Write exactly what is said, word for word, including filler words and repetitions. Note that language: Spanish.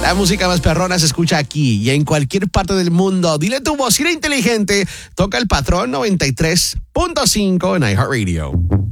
La música más perrona se escucha aquí y en cualquier parte del mundo. Dile tu bocina inteligente, toca el Patrón noventa y tres punto cinco en iHeartRadio.